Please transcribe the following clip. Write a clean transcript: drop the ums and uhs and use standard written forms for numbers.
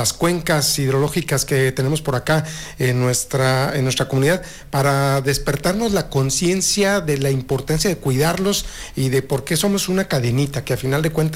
las cuencas hidrológicas que tenemos por acá en nuestra comunidad, para despertarnos la conciencia de la importancia de cuidarlos y de por qué somos una cadenita, que a final de cuentas